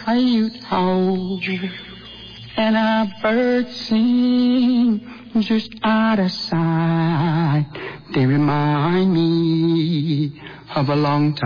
coyote howl and a bird sing just out of sight. They remind me of a long time